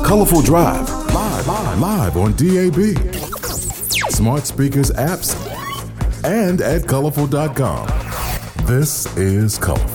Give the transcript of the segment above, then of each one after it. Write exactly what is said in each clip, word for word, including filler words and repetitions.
Colorful Drive, live, live, live on D A B, smart speakers, apps, and at colorful dot com. This is Colorful.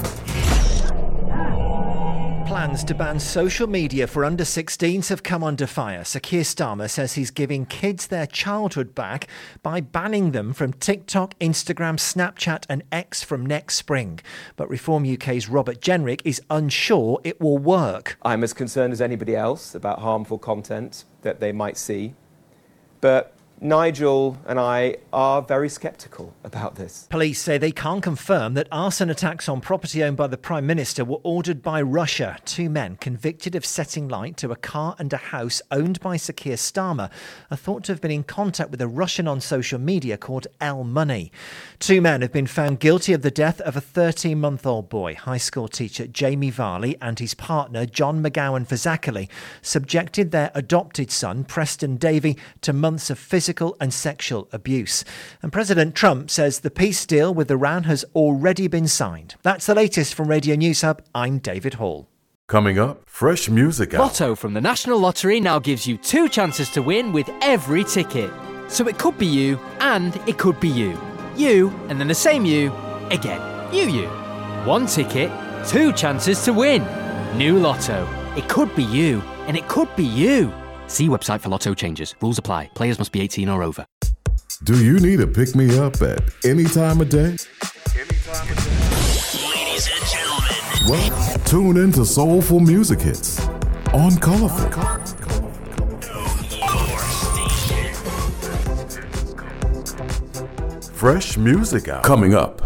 Plans to ban social media for under sixteens have come under fire. Sir Keir Starmer says he's giving kids their childhood back by banning them from TikTok, Instagram, Snapchat and X from next spring. But Reform U K's Robert Jenrick is unsure it will work. I'm as concerned as anybody else about harmful content that they might see. But Nigel and I are very sceptical about this. Police say they can't confirm that arson attacks on property owned by the Prime Minister were ordered by Russia. Two men convicted of setting light to a car and a house owned by Sir Keir Starmer are thought to have been in contact with a Russian on social media called L Money. Two men have been found guilty of the death of a thirteen-month-old boy. High school teacher Jamie Varley and his partner John McGowan Fazakerley subjected their adopted son Preston Davey to months of physical Physical and sexual abuse. And President Trump says the peace deal with Iran has already been signed. That's the latest from Radio News Hub. I'm David Hall. Coming up, fresh music out. Lotto from the National Lottery now gives you two chances to win with every ticket. So it could be you and it could be you. You and then the same you again. You, you. One ticket, two chances to win. New Lotto. It could be you and it could be you. See website for Lotto changes. Rules apply. Players must be eighteen or over. Do you need a pick-me-up at any time of day? Any time of day. Ladies and gentlemen. Well, tune in to Soulful Music Hits on Colorful. Fresh music out. Coming up